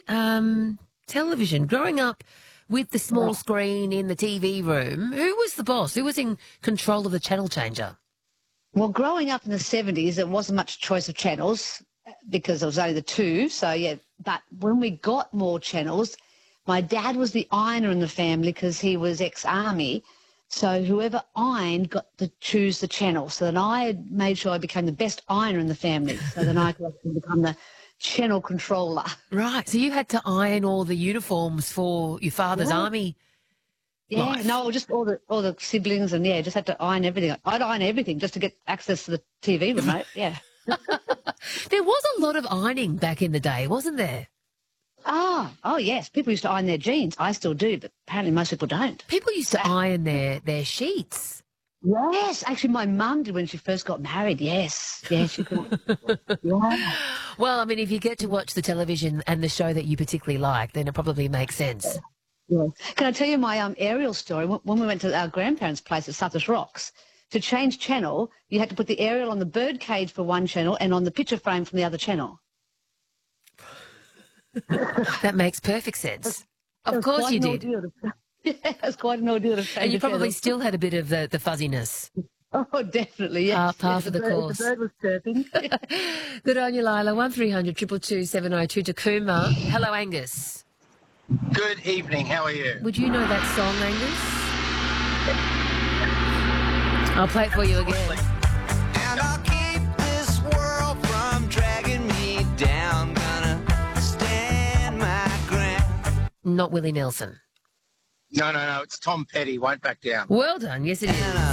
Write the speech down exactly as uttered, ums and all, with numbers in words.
um, television, growing up with the small screen in the T V room, who was the boss? Who was in control of the channel changer? Well, growing up in the seventies, there wasn't much choice of channels because there was only the two. So, yeah, but when we got more channels, my dad was the ironer in the family because he was ex-army. So whoever ironed got to choose the channel. So then I made sure I became the best ironer in the family. So then I could actually become the channel controller. Right. So you had to iron all the uniforms for your father's Yeah. army Yeah, life. no, just all the all the siblings and, yeah, just had to iron everything. I'd iron everything just to get access to the T V remote, yeah. There was a lot of ironing back in the day, wasn't there? Ah, oh, yes, people used to iron their jeans. I still do, but apparently most people don't. People used to iron their, their sheets. Yes, actually, my mum did when she first got married. Yes, yes, she could. Yeah. Well, I mean, if you get to watch the television and the show that you particularly like, then it probably makes sense. Yeah. Can I tell you my um, aerial story? When we went to our grandparents' place at Sutter's Rocks, to change channel, you had to put the aerial on the bird cage for one channel and on the picture frame from the other channel. That makes perfect sense. Of It was course quite you an did. ordeal to- Yeah, it was quite an ordeal to change And you the probably channel. still had a bit of the, the fuzziness. Oh, definitely, yes. Par, par yes, for the bird, course. The bird was chirping. Good on you, Lila. one three hundred two two two seven oh two Tacoma. Hello, Angus. Good evening. How are you? Would you know that song, Angus? I'll play it for you again. And I'll keep this world from dragging me down. Gonna stand my ground. Not Willie Nelson. No, no, no. It's Tom Petty. Won't back down. Well done. Yes, it is.